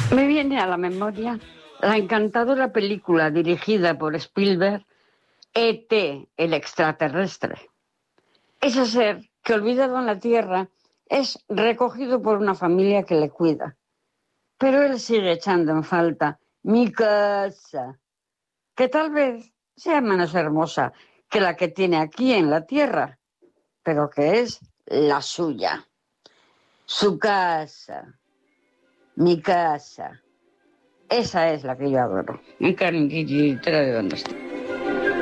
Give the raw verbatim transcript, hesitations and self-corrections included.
Me viene a la memoria la encantadora película dirigida por Spielberg, E T, el extraterrestre. Ese ser que, olvidado en la Tierra, es recogido por una familia que le cuida. Pero él sigue echando en falta mi casa, que tal vez sea menos hermosa que la que tiene aquí en la Tierra, pero que es la suya. Su casa, mi casa. Esa es la que yo adoro. En carne y de dónde está.